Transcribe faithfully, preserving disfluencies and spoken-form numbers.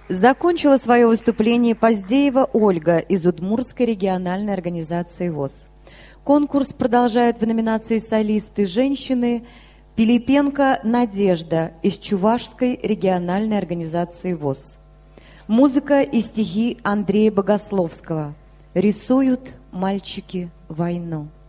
Закончила свое выступление Поздеева Ольга из Удмуртской региональной организации ВОС. Конкурс продолжает в номинации «Солисты женщины» Пилипенко Надежда из Чувашской региональной организации ВОС. Музыка и стихи Андрея Богословского. «Рисуют мальчики войну».